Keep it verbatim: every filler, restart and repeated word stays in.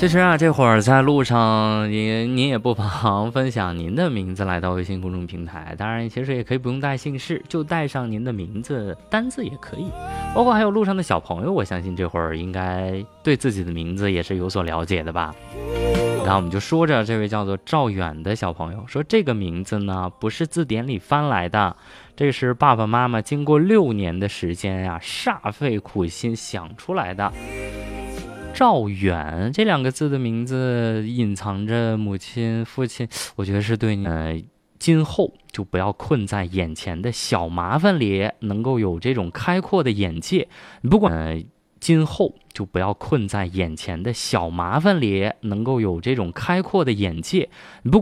其实啊，这会儿在路上，你你也不妨分享您的名字来到微信公众平台。当然，其实也可以不用带姓氏，就带上您的名字单字也可以。包括还有路上的小朋友，我相信这会儿应该对自己的名字也是有所了解的吧。然后我们就说着这位叫做赵远的小朋友说，这个名字呢不是字典里翻来的，这是爸爸妈妈经过六年的时间呀、啊，煞费苦心想出来的。赵远这两个字的名字隐藏着母亲父亲，我觉得是对你呃今后就不要困在眼前的小麻烦里，能够有这种开阔的眼界。你不管呃今后就不要困在眼前的小麻烦里，能够有这种开阔的眼界。你不管